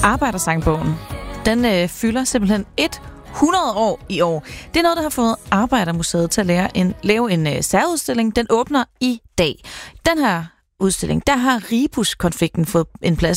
Arbejdersangbogen, den fylder simpelthen 100 år i år. Det er noget, der har fået Arbejdermuseet til at lave en særudstilling. Den åbner i dag. Den her udstilling, der har Ribus-konflikten fået en plads